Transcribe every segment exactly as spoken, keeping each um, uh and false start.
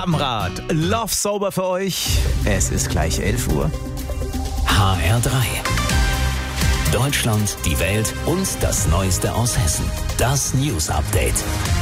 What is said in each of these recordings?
am Rad. Love Sober für euch. Es ist gleich elf Uhr. H R drei. Deutschland, die Welt und das Neueste aus Hessen. Das News Update.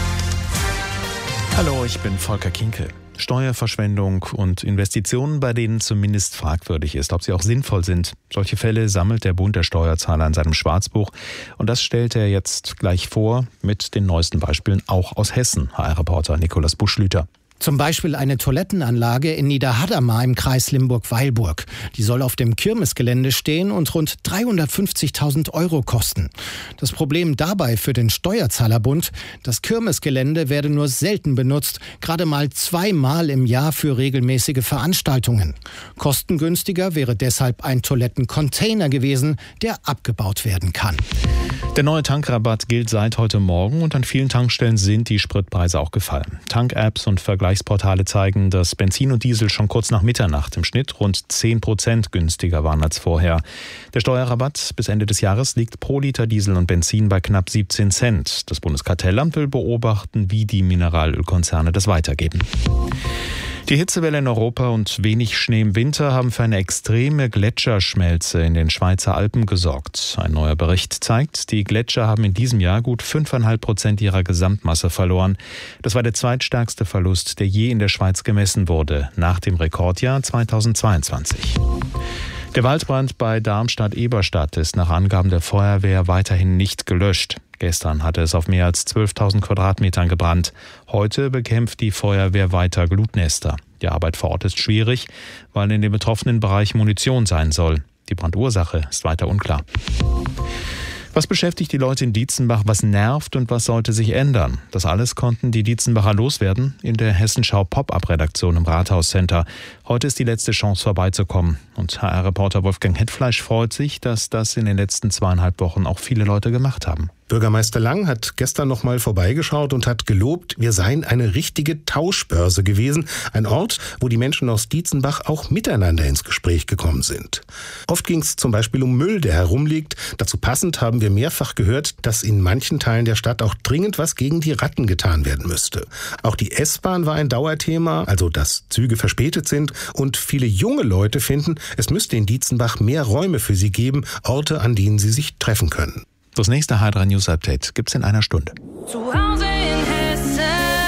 Hallo, ich bin Volker Kinkel. Steuerverschwendung und Investitionen, bei denen zumindest fragwürdig ist, ob sie auch sinnvoll sind. Solche Fälle sammelt der Bund der Steuerzahler in seinem Schwarzbuch. Und das stellt er jetzt gleich vor mit den neuesten Beispielen auch aus Hessen. H R-Reporter Nikolaus Buschlüter. Zum Beispiel eine Toilettenanlage in Niederhadamar im Kreis Limburg-Weilburg. Die soll auf dem Kirmesgelände stehen und rund dreihundertfünfzigtausend Euro kosten. Das Problem dabei für den Steuerzahlerbund: Das Kirmesgelände werde nur selten benutzt, gerade mal zweimal im Jahr für regelmäßige Veranstaltungen. Kostengünstiger wäre deshalb ein Toilettencontainer gewesen, der abgebaut werden kann. Der neue Tankrabatt gilt seit heute Morgen und an vielen Tankstellen sind die Spritpreise auch gefallen. Tank-Apps und Vergleichsportale zeigen, dass Benzin und Diesel schon kurz nach Mitternacht im Schnitt rund zehn Prozent günstiger waren als vorher. Der Steuerrabatt bis Ende des Jahres liegt pro Liter Diesel und Benzin bei knapp siebzehn Cent. Das Bundeskartellamt will beobachten, wie die Mineralölkonzerne das weitergeben. Die Hitzewelle in Europa und wenig Schnee im Winter haben für eine extreme Gletscherschmelze in den Schweizer Alpen gesorgt. Ein neuer Bericht zeigt, die Gletscher haben in diesem Jahr gut fünf Komma fünf Prozent ihrer Gesamtmasse verloren. Das war der zweitstärkste Verlust, der je in der Schweiz gemessen wurde, nach dem Rekordjahr zweitausendzweiundzwanzig. Der Waldbrand bei Darmstadt-Eberstadt ist nach Angaben der Feuerwehr weiterhin nicht gelöscht. Gestern hatte es auf mehr als zwölftausend Quadratmetern gebrannt. Heute bekämpft die Feuerwehr weiter Glutnester. Die Arbeit vor Ort ist schwierig, weil in dem betroffenen Bereich Munition sein soll. Die Brandursache ist weiter unklar. Was beschäftigt die Leute in Dietzenbach, was nervt und was sollte sich ändern? Das alles konnten die Dietzenbacher loswerden in der Hessenschau Pop-Up-Redaktion im Rathauscenter. Heute ist die letzte Chance vorbeizukommen. Und H R-Reporter Wolfgang Hetfleisch freut sich, dass das in den letzten zweieinhalb Wochen auch viele Leute gemacht haben. Bürgermeister Lang hat gestern noch mal vorbeigeschaut und hat gelobt, wir seien eine richtige Tauschbörse gewesen. Ein Ort, wo die Menschen aus Dietzenbach auch miteinander ins Gespräch gekommen sind. Oft ging es zum Beispiel um Müll, der herumliegt. Dazu passend haben wir mehrfach gehört, dass in manchen Teilen der Stadt auch dringend was gegen die Ratten getan werden müsste. Auch die S-Bahn war ein Dauerthema, also dass Züge verspätet sind. Und viele junge Leute finden, es müsste in Dietzenbach mehr Räume für sie geben, Orte, an denen sie sich treffen können. Das nächste H drei News Update gibt's in einer Stunde. Zu Hause in Hessen.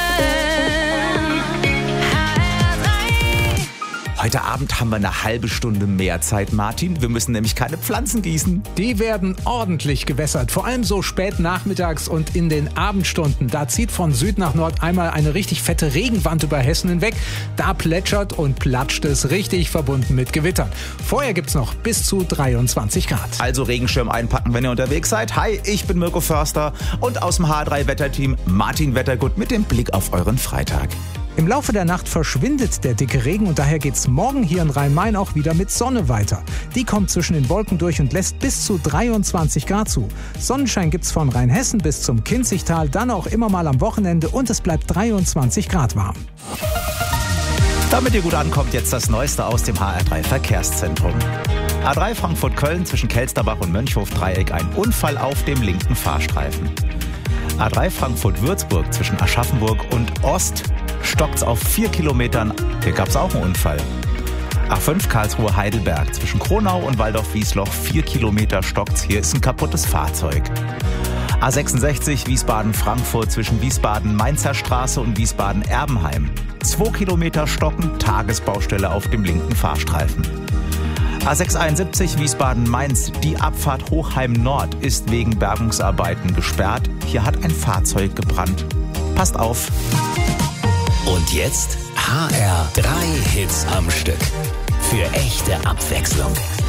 Heute Abend haben wir eine halbe Stunde mehr Zeit, Martin. Wir müssen nämlich keine Pflanzen gießen. Die werden ordentlich gewässert, vor allem so spät nachmittags und in den Abendstunden. Da zieht von Süd nach Nord einmal eine richtig fette Regenwand über Hessen hinweg. Da plätschert und platscht es richtig, verbunden mit Gewittern. Vorher gibt's noch bis zu dreiundzwanzig Grad. Also Regenschirm einpacken, wenn ihr unterwegs seid. Hi, ich bin Mirko Förster und aus dem H drei Wetterteam Martin Wettergut mit dem Blick auf euren Freitag. Im Laufe der Nacht verschwindet der dicke Regen und daher geht's morgen hier in Rhein-Main auch wieder mit Sonne weiter. Die kommt zwischen den Wolken durch und lässt bis zu dreiundzwanzig Grad zu. Sonnenschein gibt's von Rheinhessen bis zum Kinzigtal, dann auch immer mal am Wochenende und es bleibt dreiundzwanzig Grad warm. Damit ihr gut ankommt, jetzt das Neueste aus dem H R drei Verkehrszentrum. A drei Frankfurt-Köln zwischen Kelsterbach und Mönchhof-Dreieck, ein Unfall auf dem linken Fahrstreifen. A drei Frankfurt-Würzburg zwischen Aschaffenburg und Ost stockt's auf vier Kilometern. Hier gab's auch einen Unfall. A fünf Karlsruhe-Heidelberg zwischen Kronau und Waldorf-Wiesloch, vier Kilometer stockt's. Hier ist ein kaputtes Fahrzeug. A sechsundsechzig Wiesbaden-Frankfurt zwischen Wiesbaden-Mainzer Straße und Wiesbaden-Erbenheim. zwei Kilometer stocken, Tagesbaustelle auf dem linken Fahrstreifen. A sechshunderteinundsiebzig Wiesbaden-Mainz, die Abfahrt Hochheim Nord ist wegen Bergungsarbeiten gesperrt. Hier hat ein Fahrzeug gebrannt. Passt auf! Und jetzt H R drei Hits am Stück. Für echte Abwechslung.